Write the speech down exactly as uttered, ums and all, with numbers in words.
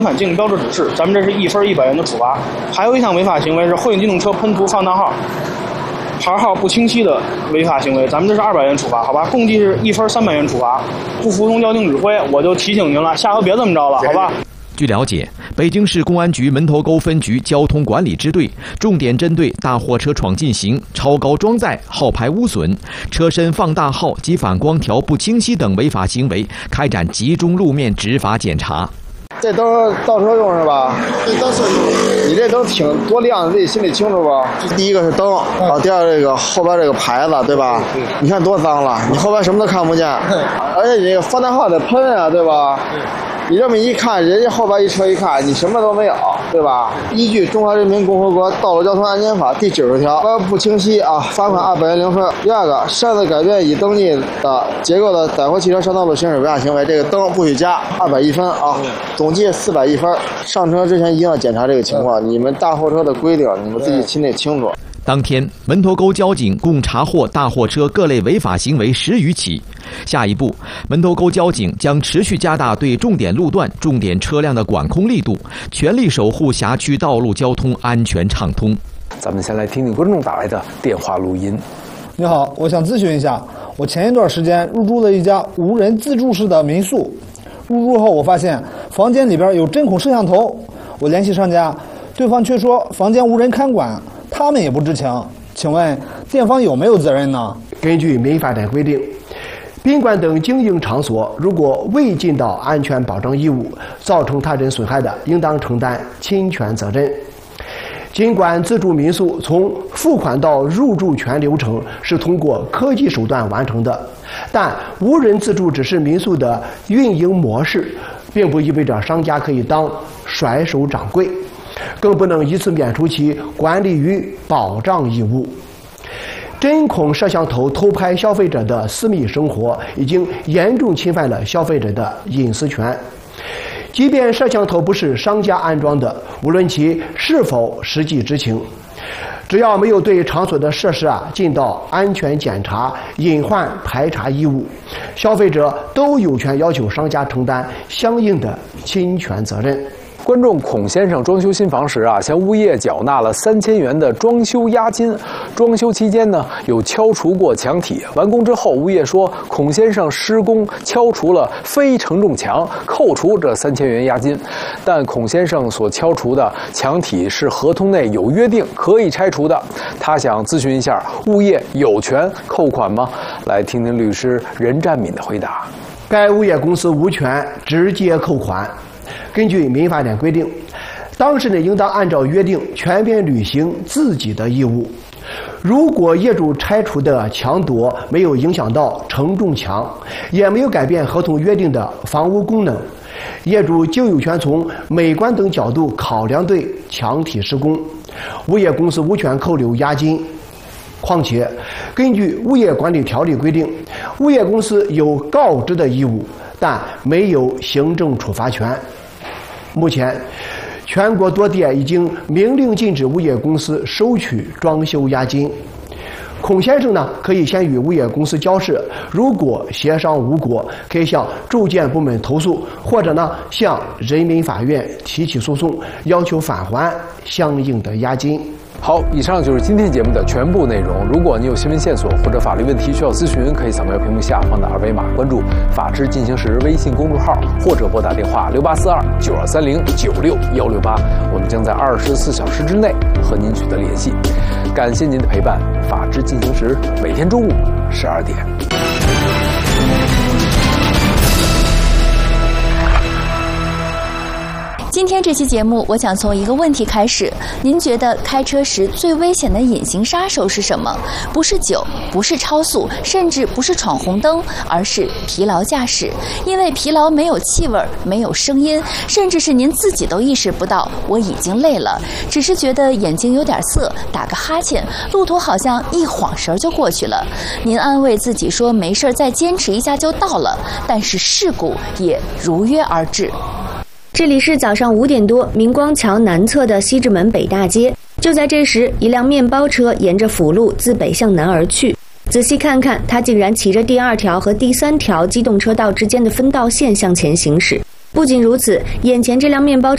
反禁令标志指示，咱们这是一分一百元的处罚。还有一项违法行为是货运机动车喷涂放大号，牌号不清晰的违法行为，咱们这是二百元处罚，好吧？共计是一分三百元处罚。不服从交警指挥，我就提醒您了，下回别这么着了，好吧？ 据了解，北京市公安局门头沟分局交通管理支队重点针对大货车闯禁行、超高装载、号牌污损、车身放大号及反光条不清晰等违法行为，开展集中路面执法检查。 这灯倒车用是吧？ 这灯是用。 你这灯挺多亮，你自己心里清楚吧？第一个是灯，啊，第二这个后边这个牌子，对吧？你看多脏了，你后边什么都看不见，而且你这个放大号得喷啊，对吧？你这么一看，人家后边一车一看，你什么都没有，对吧？依据《中华人民共和国道路交通安全法》第九十条，不清晰啊，罚款二百元零分。第二个，擅自改变已登记的结构的载货汽车上道路行驶违法行为，这个灯不许加，二百一分啊，总计四百一分。上车之前一定要检查这个情况，你们大货车的规定，你们自己心里清楚。 当天，门头沟交警共查获大货车各类违法行为十余起。下一步，门头沟交警将持续加大对重点路段、重点车辆的管控力度，全力守护辖区道路交通安全畅通。 咱们先来听听观众打来的电话录音。 你好，我想咨询一下，我前一段时间入住了一家无人自助式的民宿，入住后我发现房间里边有针孔摄像头，我联系商家，对方却说房间无人看管，他们也不知情，请问店方有没有责任呢？ 根据民法典规定，宾馆等经营场所如果未尽到安全保障义务，造成他人损害的，应当承担侵权责任。尽管自助民宿从付款到入住全流程是通过科技手段完成的，但无人自助只是民宿的运营模式，并不意味着商家可以当甩手掌柜，更不能以此免除其管理与保障义务。针孔摄像头偷拍消费者的私密生活，已经严重侵犯了消费者的隐私权。即便摄像头不是商家安装的，无论其是否实际执行，只要没有对场所的设施啊尽到安全检查、隐患排查义务，消费者都有权要求商家承担相应的侵权责任。 观众孔先生装修新房时啊，向物业缴纳了三千元的装修押金。装修期间呢，有敲除过墙体。完工之后，物业说孔先生施工敲除了非承重墙，扣除这三千元押金。但孔先生所敲除的墙体是合同内有约定可以拆除的。他想咨询一下，物业有权扣款吗？来听听律师任占敏的回答。 该物业公司无权直接扣款。根据民法典规定，当事人应当按照约定全面履行自己的义务。如果业主拆除的墙垛没有影响到承重墙，也没有改变合同约定的房屋功能，业主就有权从美观等角度考量对墙体施工，物业公司无权扣留押金。况且，根据物业管理条例规定，物业公司有告知的义务，但没有行政处罚权。目前，全国多地已经明令禁止物业公司收取装修押金。孔先生呢，可以先与物业公司交涉，如果协商无果，可以向住建部门投诉，或者呢向人民法院提起诉讼，要求返还相应的押金。 好，以上就是今天节目的全部内容。如果你有新闻线索或者法律问题需要咨询，可以扫描屏幕下方的二维码，关注“法治进行时”微信公众号，或者拨打电话六八四二九二三零九六幺六八，我们将在二十四小时之内和您取得联系。感谢您的陪伴，法治进行时每天中午十二点。 今天这期节目，我想从一个问题开始。您觉得开车时最危险的隐形杀手是什么？不是酒，不是超速，甚至不是闯红灯，而是疲劳驾驶。因为疲劳没有气味，没有声音，甚至是您自己都意识不到我已经累了，只是觉得眼睛有点涩，打个哈欠，路途好像一晃神就过去了。您安慰自己说没事，再坚持一下就到了，但是事故也如约而至。 这里是早上五点多，明光桥南侧的西直门北大街。就在这时，一辆面包车沿着辅路自北向南而去。仔细看看，它竟然骑着第二条和第三条机动车道之间的分道线向前行驶。不仅如此，眼前这辆面包车